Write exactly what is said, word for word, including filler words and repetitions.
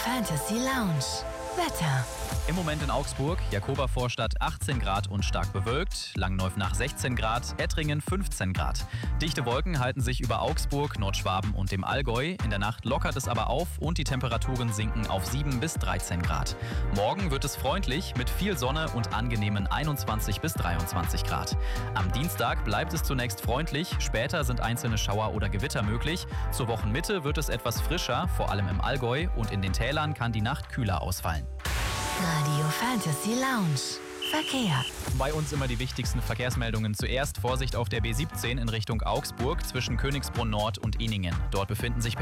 Fantasy Lounge. Wetter. Im Moment in Augsburg, Jakoba-Vorstadt achtzehn Grad und stark bewölkt, Langneuvenach sechzehn Grad, Ettringen fünfzehn Grad. Dichte Wolken halten sich über Augsburg, Nordschwaben und dem Allgäu. In der Nacht lockert es aber auf und die Temperaturen sinken auf sieben bis dreizehn Grad. Morgen wird es freundlich mit viel Sonne und angenehmen einundzwanzig bis dreiundzwanzig Grad. Am Dienstag bleibt es zunächst freundlich, später sind einzelne Schauer oder Gewitter möglich. Zur Wochenmitte wird es etwas frischer, vor allem im Allgäu, und in den Tälern kann die Nacht kühler ausfallen. Radio Fantasy Lounge. Verkehr. Bei uns immer die wichtigsten Verkehrsmeldungen. Zuerst Vorsicht auf der B siebzehn in Richtung Augsburg zwischen Königsbrunn Nord und Ehningen. Dort befinden sich